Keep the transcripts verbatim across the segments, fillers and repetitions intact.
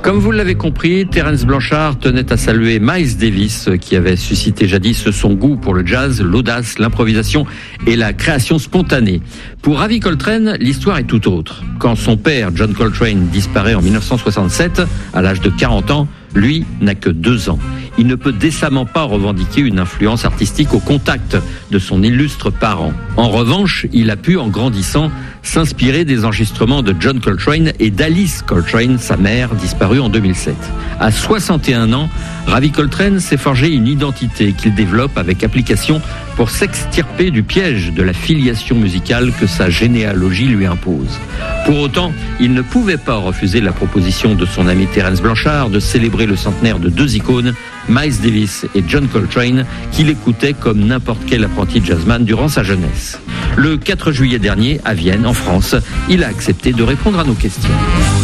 Comme vous l'avez compris, Terence Blanchard tenait à saluer Miles Davis, qui avait suscité jadis son goût pour le jazz, l'audace, l'improvisation et la création spontanée. Pour Ravi Coltrane, l'histoire est tout autre. Quand son père, John Coltrane, disparaît en dix-neuf cent soixante-sept, à l'âge de quarante ans, lui n'a que deux ans. Il ne peut décemment pas revendiquer une influence artistique au contact de son illustre parent. En revanche, il a pu, en grandissant, s'inspirer des enregistrements de John Coltrane et d'Alice Coltrane, sa mère, disparue en deux mille sept. À soixante et un ans, Ravi Coltrane s'est forgé une identité qu'il développe avec application pour s'extirper du piège de la filiation musicale que sa généalogie lui impose. Pour autant, il ne pouvait pas refuser la proposition de son ami Terence Blanchard de célébrer le centenaire de deux icônes, Miles Davis et John Coltrane, qu'il écoutait comme n'importe quel apprenti jazzman durant sa jeunesse. Le quatre juillet dernier, à Vienne, en France, il a accepté de répondre à nos questions.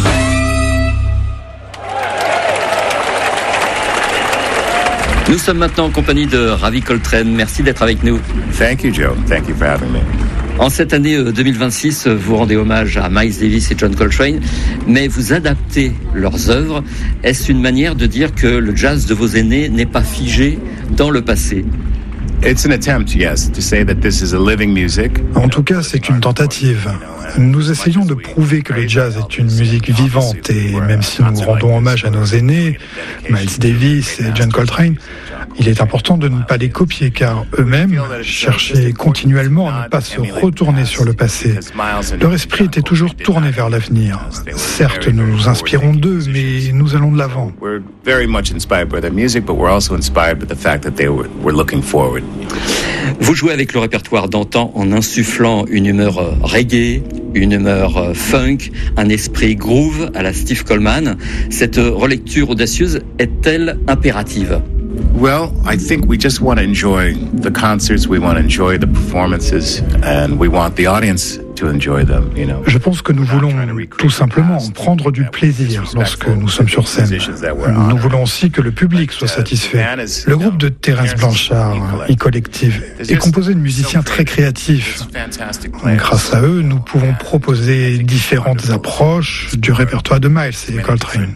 Nous sommes maintenant en compagnie de Ravi Coltrane. Merci d'être avec nous. Thank you, Joe. Thank you for having me. En cette année deux mille vingt-six, vous rendez hommage à Miles Davis et John Coltrane, mais vous adaptez leurs œuvres. Est-ce une manière de dire que le jazz de vos aînés n'est pas figé dans le passé ? It's an attempt, yes, to say that this is a living music. En tout cas, c'est une tentative. Nous essayons de prouver que le jazz est une musique vivante et même si nous rendons hommage à nos aînés, Miles Davis et John Coltrane, il est important de ne pas les copier car eux-mêmes cherchaient continuellement à ne pas se retourner sur le passé. Leur esprit était toujours tourné vers l'avenir. Certes, nous nous inspirons d'eux, mais nous allons de l'avant. We're very much inspired by their music, but we're also inspired by the fact that they were, were looking forward. Vous jouez avec le répertoire d'antan en insufflant une humeur reggae, une humeur funk, un esprit groove à la Steve Coleman. Cette relecture audacieuse est-elle impérative ? Well, I think we just want to enjoy the concerts, we want to enjoy the performances, and we want the audience to enjoy them, you know. Je pense que nous voulons tout simplement prendre du plaisir lorsque nous sommes sur scène. Nous voulons aussi que le public soit satisfait. Le groupe de Terence Blanchard, E-Collective, est composé de musiciens très créatifs. Grâce à eux, nous pouvons proposer différentes approches du répertoire de Miles et Coltrane.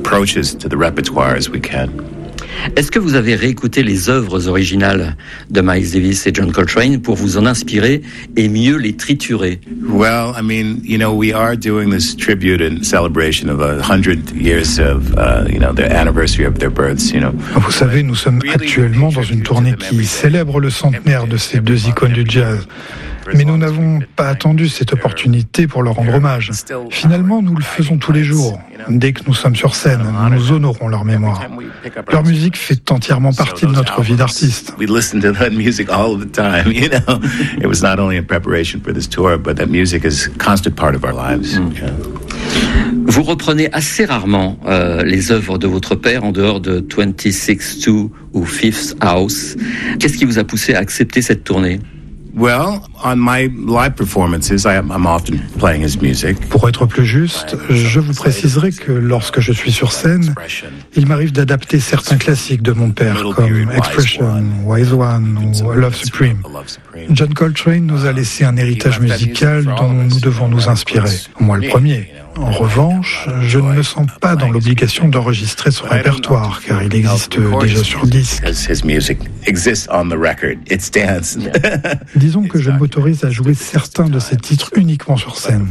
Est-ce que vous avez réécouté les œuvres originales de Miles Davis et John Coltrane pour vous en inspirer et mieux les triturer? Well, I mean, you know, we are doing this tribute and celebration of a hundred years of, uh, you know, the anniversary of their births, you know. Vous savez, nous sommes actuellement dans une tournée qui célèbre le centenaire de ces deux icônes du jazz. Mais nous n'avons pas attendu cette opportunité pour leur rendre hommage. Finalement, nous le faisons tous les jours. Dès que nous sommes sur scène, nous honorons leur mémoire. Leur musique fait entièrement partie de notre vie d'artiste. We listen to that music all the time, you know. It was not only in preparation for this tour, but that music is a constant part of our lives. Mm. Yeah. Vous reprenez assez rarement euh, les œuvres de votre père en dehors de vingt-six deux ou Fifth House. Qu'est-ce qui vous a poussé à accepter cette tournée? Well, on my live performances, I am, I'm often playing his music. Pour être plus juste, je vous préciserai que lorsque je suis sur scène, il m'arrive d'adapter certains classiques de mon père, comme Expression, Wise One ou Love Supreme. John Coltrane nous a laissé un héritage musical dont nous devons nous inspirer. Moi le premier. En revanche, je ne me sens pas dans l'obligation d'enregistrer son répertoire, car il existe déjà sur disque. Disons que je m'autorise à jouer certains de ces titres uniquement sur scène.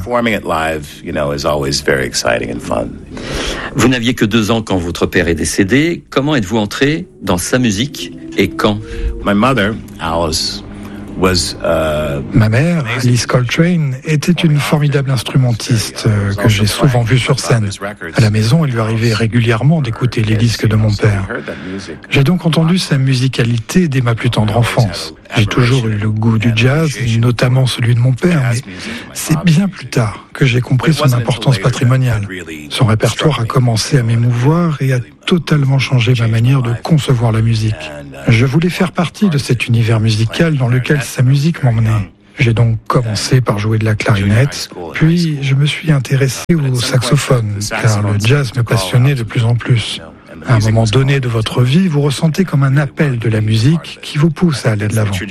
Vous n'aviez que deux ans quand votre père est décédé. Comment êtes-vous entré dans sa musique et quand? My mother, Alice, Was, uh, Ma mère, Alice Coltrane, était une formidable instrumentiste euh, que j'ai souvent vue sur scène. À la maison, il lui arrivait régulièrement d'écouter les disques de mon père. J'ai donc entendu sa musicalité dès ma plus tendre enfance. J'ai toujours eu le goût du jazz, notamment celui de mon père, mais c'est bien plus tard que j'ai compris son importance patrimoniale. Son répertoire a commencé à m'émouvoir et a totalement changé ma manière de concevoir la musique. Je voulais faire partie de cet univers musical dans lequel sa musique m'emmenait. J'ai donc commencé par jouer de la clarinette, puis je me suis intéressé au saxophone, car le jazz me passionnait de plus en plus. À un moment donné de votre vie, vous ressentez comme un appel de la musique qui vous pousse à aller de l'avant.